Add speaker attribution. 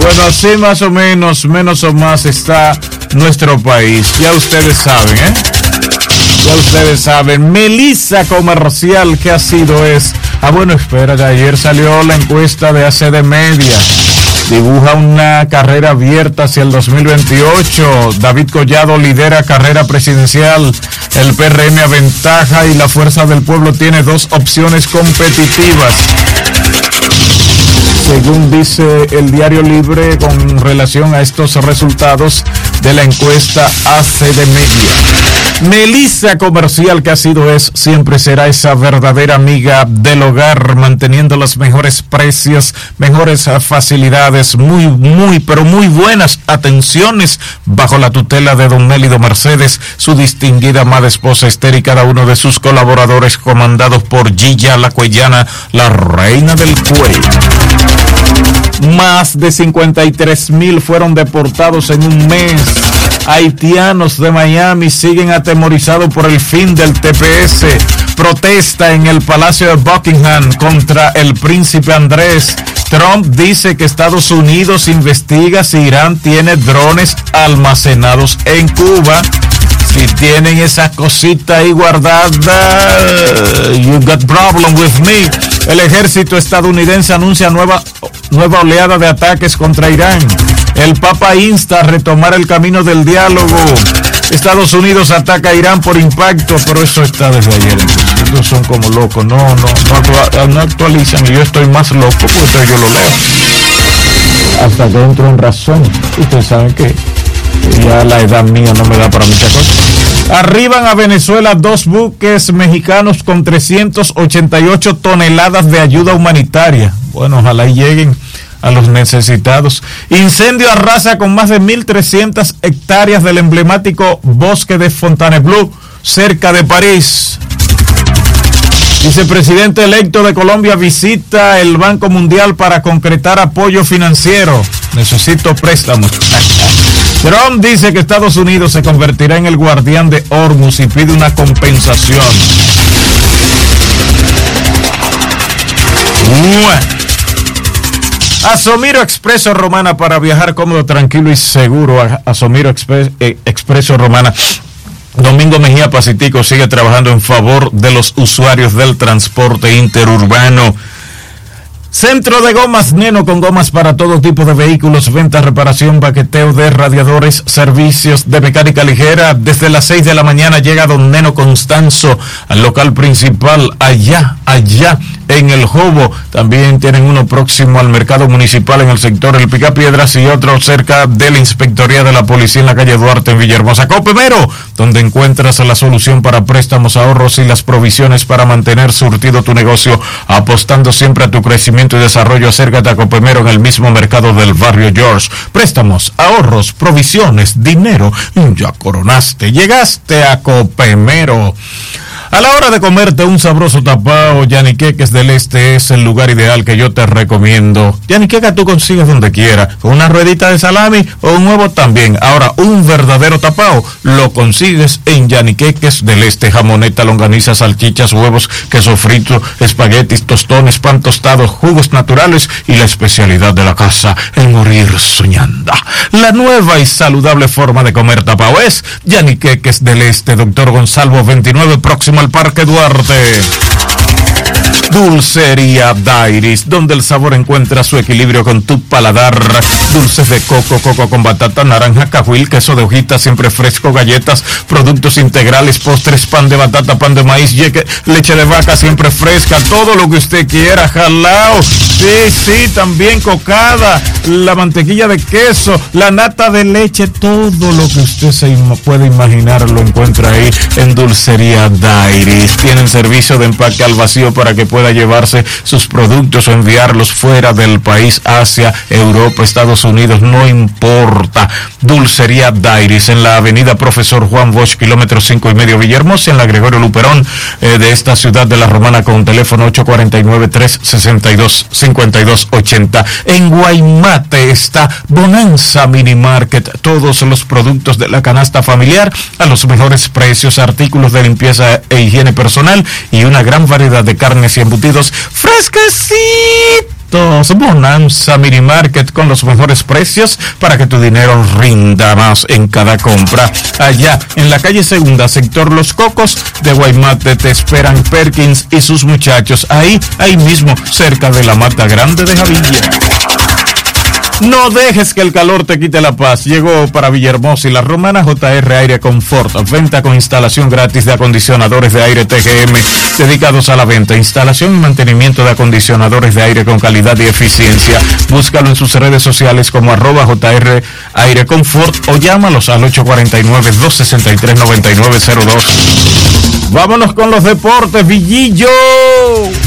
Speaker 1: Bueno, así más o menos, menos o más está nuestro país. Ya ustedes saben, ¿eh? Ya ustedes saben. Melissa Comercial, ¿qué ha sido? Bueno, espera, que ayer salió la encuesta de ACD Media. Dibuja una carrera abierta hacia el 2028. David Collado lidera carrera presidencial. El PRM aventaja y la Fuerza del Pueblo tiene dos opciones competitivas. Según dice el Diario Libre con relación a estos resultados de la encuesta ACD Media. Melissa Comercial, que ha sido, siempre será esa verdadera amiga del hogar, manteniendo los mejores precios, mejores facilidades, pero muy buenas atenciones bajo la tutela de don Mélido Mercedes, su distinguida amada esposa Esther y cada uno de sus colaboradores, comandados por Gilla la Cuellana, la reina del cuello. Más de 53,000 fueron deportados en un mes. Haitianos de Miami siguen atemorizados por el fin del TPS. Protesta en el Palacio de Buckingham contra el príncipe Andrés. Trump dice que Estados Unidos investiga si Irán tiene drones almacenados en Cuba. Si tienen esa cosita ahí guardada, you got problem with me. El ejército estadounidense anuncia nueva oleada de ataques contra Irán. El Papa insta a retomar el camino del diálogo. Estados Unidos ataca a Irán por impacto, pero eso está desde ayer. Estos son como locos, no actualizan, y yo estoy más loco porque yo lo leo. Hasta que entro en razón. Ustedes saben que ya la edad mía no me da para muchas cosas. Arriban a Venezuela 2 buques mexicanos con 388 toneladas de ayuda humanitaria. Bueno, ojalá lleguen a los necesitados. Incendio arrasa con más de 1.300 hectáreas del emblemático bosque de Fontainebleau, cerca de París. Vicepresidente electo de Colombia visita el Banco Mundial para concretar apoyo financiero. Necesito préstamos. Trump dice que Estados Unidos se convertirá en el guardián de Hormuz y pide una compensación. Asomiro Expreso Romana, para viajar cómodo, tranquilo y seguro. Asomiro Expreso Romana. Domingo Mejía Pacitico sigue trabajando en favor de los usuarios del transporte interurbano. Centro de Gomas Neno, con gomas para todo tipo de vehículos, venta, reparación, baqueteo de radiadores, servicios de mecánica ligera. Desde las 6 de la mañana llega don Neno Constanzo al local principal, allá en El Jobo. También tienen uno próximo al mercado municipal en el sector El Picapiedras y otro cerca de la Inspectoría de la Policía en la calle Duarte en Villahermosa. Copemero, donde encuentras la solución para préstamos, ahorros y las provisiones para mantener surtido tu negocio, apostando siempre a tu crecimiento y desarrollo. Acércate a Copemero en el mismo mercado del barrio George. Préstamos, ahorros, provisiones, dinero. Ya coronaste, llegaste a Copemero. A la hora de comerte un sabroso tapao, Yaniqueques del Este es el lugar ideal que yo te recomiendo. Yaniqueca tú consigues donde quiera, con una ruedita de salami o un huevo también. Ahora, un verdadero tapao lo consigues en Yaniqueques del Este. Jamoneta, longaniza, salchichas, huevos, queso frito, espaguetis, tostones, pan tostado, jugos naturales y la especialidad de la casa, el morir soñando. La nueva y saludable forma de comer tapao es Yaniqueques del Este, Doctor Gonzalo 29, próximo al Parque Duarte. Dulcería Dairis, donde el sabor encuentra su equilibrio con tu paladar. Dulces de coco, coco con batata, naranja, cajuil, queso de hojita siempre fresco, galletas, productos integrales, postres, pan de batata, pan de maíz, leche de vaca siempre fresca, todo lo que usted quiera, jalao. Sí, también cocada, la mantequilla de queso, la nata de leche, todo lo que usted se puede imaginar lo encuentra ahí en Dulcería Dairis. Tienen servicio de empaque al vacío para que pueda llevarse sus productos o enviarlos fuera del país, Asia, Europa, Estados Unidos, no importa. Dulcería Dairis en la avenida Profesor Juan Bosch, kilómetro 5,5 Villahermosa, en la Gregorio Luperón de esta ciudad de La Romana, con teléfono 849-362-5280. En Guaymate está Bonanza Mini Market, todos los productos de la canasta familiar a los mejores precios, artículos de limpieza e higiene personal y una gran variedad de carnes y embutidos fresquecitos Estos Bonanza Mini Market con los mejores precios para que tu dinero rinda más en cada compra. Allá en la calle Segunda, sector Los Cocos de Guaymate, te esperan Perkins y sus muchachos. Ahí mismo, cerca de la Mata Grande de Javilla. No dejes que el calor te quite la paz. Llegó para Villahermosa y La Romana JR Aire Confort. Venta con instalación gratis de acondicionadores de aire TGM dedicados a la venta, instalación y mantenimiento de acondicionadores de aire con calidad y eficiencia. Búscalo en sus redes sociales como @JR Aire Confort o llámalos al 849-263-9902. Vámonos con los deportes, Villillo.